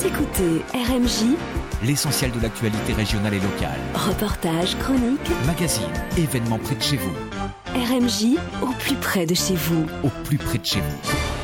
écoutez RMJ, l'essentiel de l'actualité régionale et locale. Reportages, chroniques, magazines, événements près de chez vous. RMJ au plus près de chez vous. Au plus près de chez vous.